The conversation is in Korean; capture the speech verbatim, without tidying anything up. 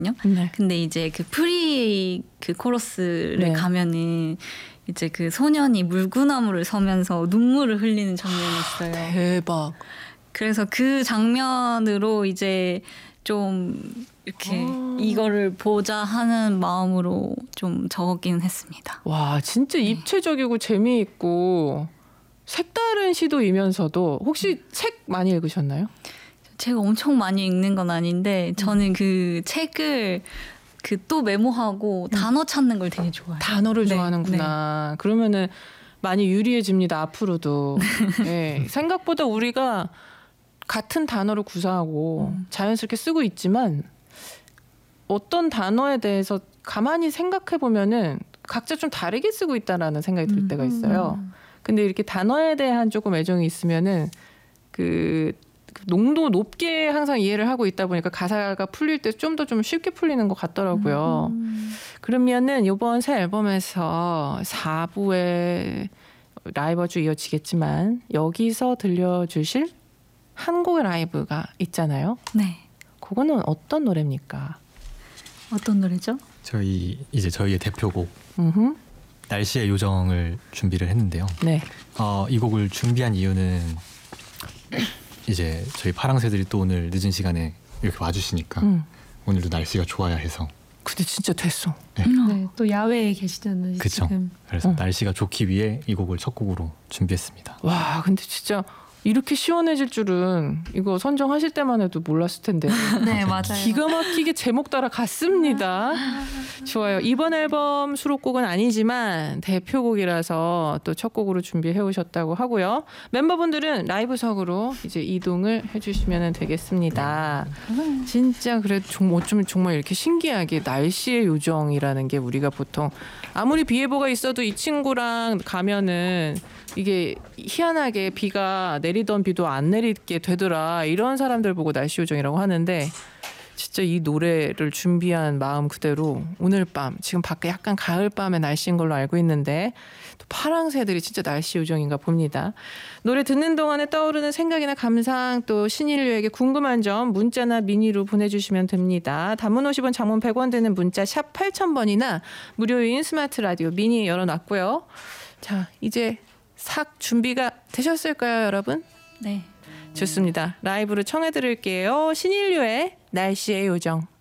네. 근데 이제 그 프리 그 코러스를 네. 가면은 이제 그 소년이 물구나무를 서면서 눈물을 흘리는 장면이 있어요. 대박. 그래서 그 장면으로 이제 좀 이렇게 아. 이거를 보자 하는 마음으로 좀 적었긴 했습니다. 와, 진짜 입체적이고 재미있고 색다른 시도이면서도 혹시 책 많이 읽으셨나요? 제가 엄청 많이 읽는 건 아닌데 저는 그 책을 그 또 메모하고 단어 찾는 걸 되게 좋아해요. 단어를 네, 좋아하는구나. 그러면은 많이 유리해집니다. 앞으로도. 네, 생각보다 우리가 같은 단어를 구사하고 음. 자연스럽게 쓰고 있지만 어떤 단어에 대해서 가만히 생각해 보면은 각자 좀 다르게 쓰고 있다라는 생각이 들 음. 때가 있어요. 근데 이렇게 단어에 대한 조금 애정이 있으면은 그 농도 높게 항상 이해를 하고 있다 보니까 가사가 풀릴 때 좀 더 좀 쉽게 풀리는 것 같더라고요. 음. 그러면은 이번 새 앨범에서 사 부의 라이브 주 이어지겠지만 여기서 들려주실 한 곡의 라이브가 있잖아요. 네. 그거는 어떤 노래입니까? 어떤 노래죠? 저희 이제 저희의 대표곡 음흠. 날씨의 요정을 준비를 했는데요. 네. 어, 이 곡을 준비한 이유는 이제 저희 파랑새들이 또 오늘 늦은 시간에 이렇게 와주시니까 음. 오늘도 날씨가 좋아야 해서. 근데 진짜 됐어. 네, 또 야외에 계시잖아요. 그쵸. 지금. 그래서 어. 날씨가 좋기 위해 이 곡을 첫 곡으로 준비했습니다. 와, 근데 진짜 이렇게 시원해질 줄은 이거 선정하실 때만 해도 몰랐을 텐데. 네, 맞아요. 기가 막히게 제목 따라 갔습니다. 좋아요. 이번 앨범 수록곡은 아니지만 대표곡이라서 또 첫 곡으로 준비해 오셨다고 하고요. 멤버분들은 라이브석으로 이제 이동을 해주시면 되겠습니다. 진짜 그래도 좀 어쩌면 정말 이렇게 신기하게 날씨의 요정이라는 게 우리가 보통 아무리 비 예보가 있어도 이 친구랑 가면은 이게 희한하게 비가 내리던 비도 안 내리게 되더라 이런 사람들 보고 날씨 요정이라고 하는데 진짜 이 노래를 준비한 마음 그대로 오늘 밤 지금 밖에 약간 가을밤의 날씨인 걸로 알고 있는데 또 파랑새들이 진짜 날씨 요정인가 봅니다. 노래 듣는 동안에 떠오르는 생각이나 감상 또 신인류에게 궁금한 점 문자나 미니로 보내주시면 됩니다. 단문 오십 원 장문 백 원 되는 문자 샵 팔천 번이나 무료인 스마트 라디오 미니 열어놨고요. 자, 이제 삭 준비가 되셨을까요, 여러분? 네. 좋습니다. 라이브로 청해 드릴게요. 신인류의 날씨의 요정.